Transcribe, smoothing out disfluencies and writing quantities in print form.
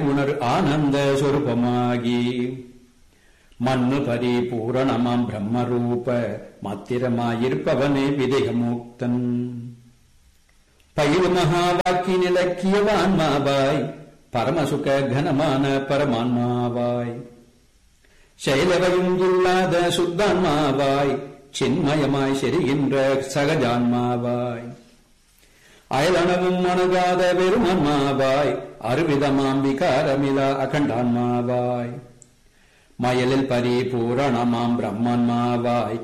அறிவுணர் ஆனந்த சொரூபமாகி மண்ணு பரிபூரணமாம் பிரம்மரூப மாத்திரமாயிருப்பவனே விதேகமுக்தன். பயிரு மகா வாக்கி நிலக்கியவான்மாவாய் பரமசுக கனமான பரமான்மாவாய் செயலவையும் இல்லாத சுத்தான்மாவாய் சின்மயமாய் செரிகின்ற சகஜான்மாவாய் அயலனவும் அணுகாத வெறுமன்மாவாய் அருவிதமாம் விகாரமிலா அகண்டான்மாவாய் மயலில் பரிபூரணமாம் பிரம்மன்மாவாய்